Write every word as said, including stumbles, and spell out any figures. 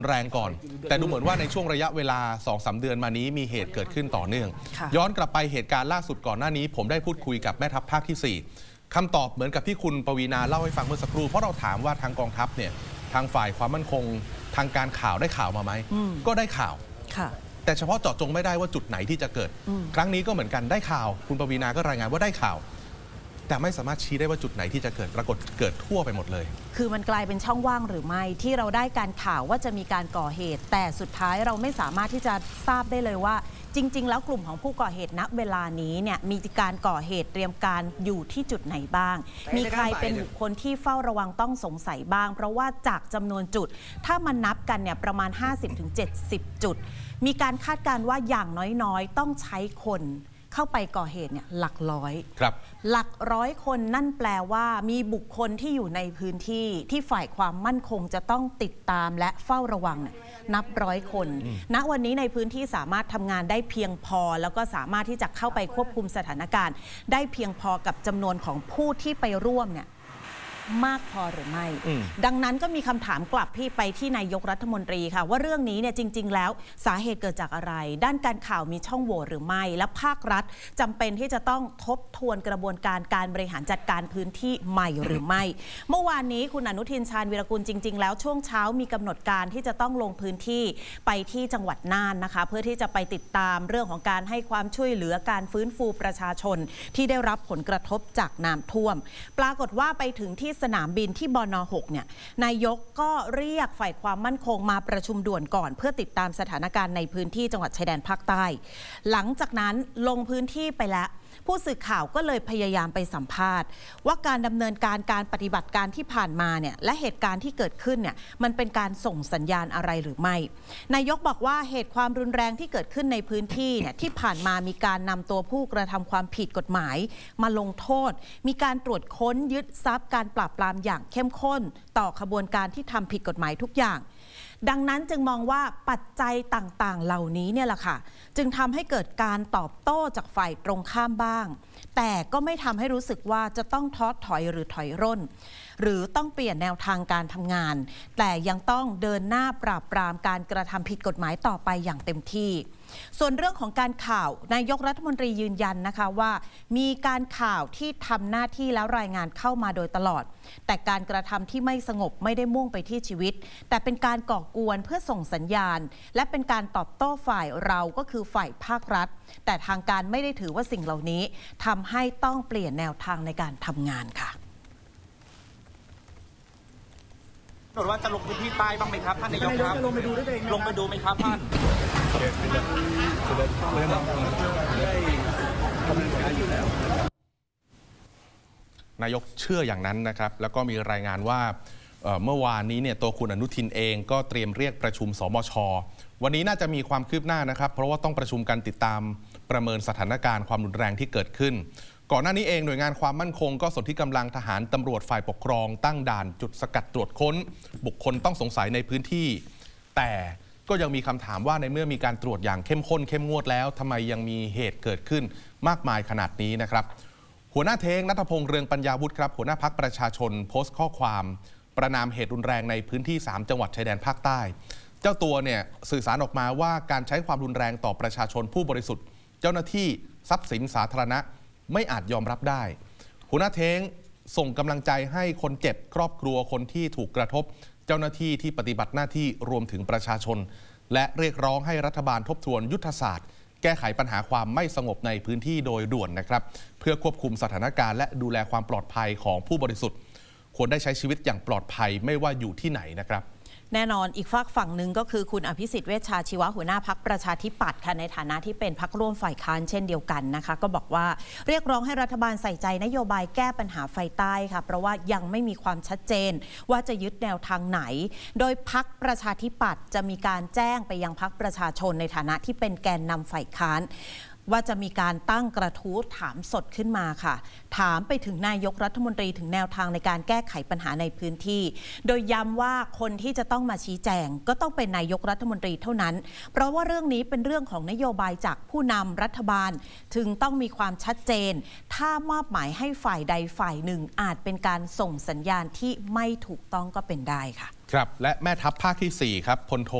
แรงก่อนแต่ดูเหมือนว่าในช่วงระยะเวลา สองถึงสาม เดือนมานี้มีเหตุเกิดขึ้นต่อเนื่องย้อนกลับไปเหตุการณ์ล่าสุดก่อนหน้านี้ผมได้พูดคุยกับแม่ทัพภาคที่สี่คำตอบเหมือนกับที่คุณปวีณาเล่าให้ฟังเมื่อสักครู่เพราะเราถามว่าทางกองทัพเนี่ยทางฝ่ายความมั่นคงทางการข่าวได้ข่าวมาไหมก็ได้ข่าวแต่เฉพาะเจาะจงไม่ได้ว่าจุดไหนที่จะเกิดครั้งนี้ก็เหมือนกันได้ข่าวคุณปวีณาก็รายงานว่าได้ข่าวแต่ไม่สามารถชี้ได้ว่าจุดไหนที่จะเกิดปรากฏเกิดทั่วไปหมดเลยคือมันกลายเป็นช่องว่างหรือไม่ที่เราได้การข่าวว่าจะมีการก่อเหตุแต่สุดท้ายเราไม่สามารถที่จะทราบได้เลยว่าจริงๆแล้วกลุ่มของผู้ก่อเหตุณเวลานี้เนี่ยมีการก่อเหตุเตรียมการอยู่ที่จุดไหนบ้างมีใครเป็นบุคคลที่เฝ้าระวังต้องสงสัยบ้างเพราะว่าจากจำนวนจุดถ้ามันนับกันเนี่ยประมาณ ห้าสิบถึงเจ็ดสิบ จุดมีการคาดการณ์ว่าอย่างน้อยๆต้องใช้คนเข้าไปก่อเหตุเนี่ยหลักร้อยครับหลักร้อยคนนั่นแปลว่ามีบุคคลที่อยู่ในพื้นที่ที่ฝ่ายความมั่นคงจะต้องติดตามและเฝ้าระวังนับร้อยคนณวันนี้ในพื้นที่สามารถทำงานได้เพียงพอแล้วก็สามารถที่จะเข้าไปควบคุมสถานการณ์ได้เพียงพอกับจำนวนของผู้ที่ไปร่วมเนี่ยมากพอหรือไม่ดังนั้นก็มีคำถามกลับพี่ไปที่นายกรัฐมนตรีค่ะว่าเรื่องนี้เนี่ยจริงๆแล้วสาเหตุเกิดจากอะไรด้านการข่าวมีช่องโหว่หรือไม่และภาครัฐจำเป็นที่จะต้องทบทวนกระบวนการการบริหารจัดการพื้นที่ใหม่หรือไม่เมื่อวานนี้คุณอนุทินชาญวีรกุลจริงๆแล้วช่วงเช้ามีกำหนดการที่จะต้องลงพื้นที่ไปที่จังหวัดน่านนะคะเพื่อที่จะไปติดตามเรื่องของการให้ความช่วยเหลือการฟื้นฟูประชาชนที่ได้รับผลกระทบจากน้ำท่วมปรากฏว่าไปถึงที่สนามบินที่บน.หกเนี่ยนายกก็เรียกฝ่ายความมั่นคงมาประชุมด่วนก่อนเพื่อติดตามสถานการณ์ในพื้นที่จังหวัดชายแดนภาคใต้หลังจากนั้นลงพื้นที่ไปแล้วผู้สื่อข่าวก็เลยพยายามไปสัมภาษณ์ว่าการดำเนินการการปฏิบัติการที่ผ่านมาเนี่ยและเหตุการณ์ที่เกิดขึ้นเนี่ยมันเป็นการส่งสัญญาณอะไรหรือไม่นายกบอกว่าเหตุความรุนแรงที่เกิดขึ้นในพื้นที่เนี่ยที่ผ่านมามีการนำตัวผู้กระทำความผิดกฎหมายมาลงโทษมีการตรวจค้นยึดทรัพย์การปราบปรามอย่างเข้มข้นต่อขบวนการที่ทำผิดกฎหมายทุกอย่างดังนั้นจึงมองว่าปัจจัยต่างๆเหล่านี้เนี่ยแหละค่ะจึงทำให้เกิดการตอบโต้จากฝ่ายตรงข้ามบ้างแต่ก็ไม่ทำให้รู้สึกว่าจะต้องท้อถอยหรือถอยร่นหรือต้องเปลี่ยนแนวทางการทำงานแต่ยังต้องเดินหน้าปราบปรามการกระทำผิดกฎหมายต่อไปอย่างเต็มที่ส่วนเรื่องของการข่าวนายกรัฐมนตรียืนยันนะคะว่ามีการข่าวที่ทำหน้าที่แล้วรายงานเข้ามาโดยตลอดแต่การกระทำที่ไม่สงบไม่ได้มุ่งไปที่ชีวิตแต่เป็นการก่อกวนเพื่อส่งสัญญาณและเป็นการตอบโต้ฝ่ายเราก็คือฝ่ายภาครัฐแต่ทางการไม่ได้ถือว่าสิ่งเหล่านี้ทำให้ต้องเปลี่ยนแนวทางในการทำงานค่ะกฏว่าจะลงพื้นที่ใต้บ้างไหมครับท่านนายกครับลงไปดูได้เองลงไปดูไหมครับท่านนายกเชื่ออย่างนั้นนะครับแล้วก็มีรายงานว่าเมื่อวานนี้เนี่ยตัวคุณอนุทินเองก็เตรียมเรียกประชุมสมช.วันนี้น่าจะมีความคืบหน้านะครับเพราะว่าต้องประชุมกันติดตามประเมินสถานการณ์ความรุนแรงที่เกิดขึ้นก่อนหน้านี้เองหน่วยงานความมั่นคงก็สนที่กำลังทหารตำรวจฝ่ายปกครองตั้งด่านจุดสกัดตรวจค้นบุคคลต้องสงสัยในพื้นที่แต่ก็ยังมีคำถามว่าในเมื่อมีการตรวจอย่างเข้มข้นเข้มงวดแล้วทำไมยังมีเหตุเกิดขึ้นมากมายขนาดนี้นะครับหัวหน้าเทงณัฐพงษ์เรืองปัญญาวุฒิครับหัวหน้าพรรคประชาชนโพสต์ข้อความประนามเหตุรุนแรงในพื้นที่สามจังหวัดชายแดนภาคใต้เจ้าตัวเนี่ยสื่อสารออกมาว่าการใช้ความรุนแรงต่อประชาชนผู้บริสุทธิ์เจ้าหน้าที่ทรัพย์สินสาธารณะไม่อาจยอมรับได้หัวหน้าเท้งส่งกำลังใจให้คนเจ็บครอบครัวคนที่ถูกกระทบเจ้าหน้าที่ที่ปฏิบัติหน้าที่รวมถึงประชาชนและเรียกร้องให้รัฐบาลทบทวนยุทธศาสตร์แก้ไขปัญหาความไม่สงบในพื้นที่โดยด่วนนะครับเพื่อควบคุมสถานการณ์และดูแลความปลอดภัยของผู้บริสุทธิ์ควรได้ใช้ชีวิตอย่างปลอดภัยไม่ว่าอยู่ที่ไหนนะครับแน่นอนอีกฝากฝั่งหนึ่งก็คือคุณอภิสิทธิ์เวชชาชีวะหัวหน้าพรรคประชาธิปัตย์ค่ะในฐานะที่เป็นพรรคร่วมฝ่ายค้านเช่นเดียวกันนะคะก็บอกว่าเรียกร้องให้รัฐบาลใส่ใจนโยบายแก้ปัญหาไฟใต้ค่ะเพราะว่ายังไม่มีความชัดเจนว่าจะยึดแนวทางไหนโดยพรรคประชาธิปัตย์จะมีการแจ้งไปยังพรรคประชาชนในฐานะที่เป็นแกนนำฝ่ายค้านว่าจะมีการตั้งกระทู้ถามสดขึ้นมาค่ะถามไปถึงนายกรัฐมนตรีถึงแนวทางในการแก้ไขปัญหาในพื้นที่ โดยย้ำว่าคนที่จะต้องมาชี้แจงก็ต้องเป็นนายกรัฐมนตรีเท่านั้นเพราะว่าเรื่องนี้เป็นเรื่องของนโยบายจากผู้นำรัฐบาลถึงต้องมีความชัดเจนถ้ามอบหมายให้ฝ่ายใดฝ่ายหนึ่งอาจเป็นการส่งสัญญาณที่ไม่ถูกต้องก็เป็นได้ค่ะครับและแม่ทัพภาคที่สี่ครับพลโท